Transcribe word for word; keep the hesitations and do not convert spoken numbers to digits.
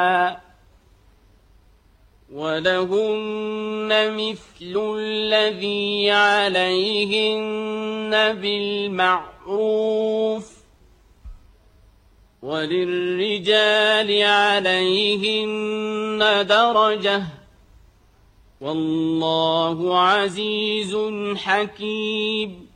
ولهن مثل الذي عليهن بالمعروف وللرجال عليهن درجة والله عزيز حكيم.